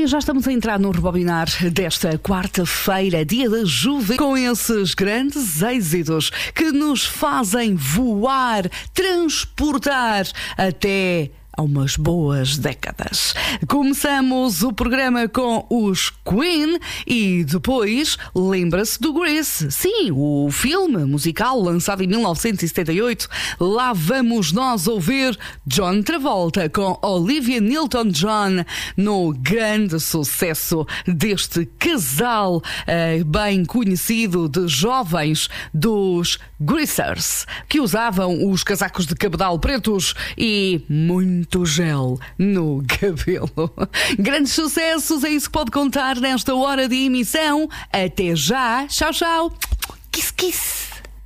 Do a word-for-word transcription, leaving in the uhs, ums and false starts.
já estamos a entrar no rebobinar desta quarta-feira, dia da juventude, com esses grandes êxitos que nos fazem voar, transportar até há umas boas décadas. Começamos o programa com os Queen e depois lembra-se do Grease. Sim, o filme musical lançado em mil novecentos e setenta e oito. Lá vamos nós ouvir John Travolta com Olivia Newton-John no grande sucesso deste casal eh, bem conhecido de jovens dos Greasers, que usavam os casacos de cabedal pretos e muito gel no cabelo. Grandes sucessos, é isso que pode contar nesta hora de emissão. Até já. Tchau, tchau. Kiss, kiss.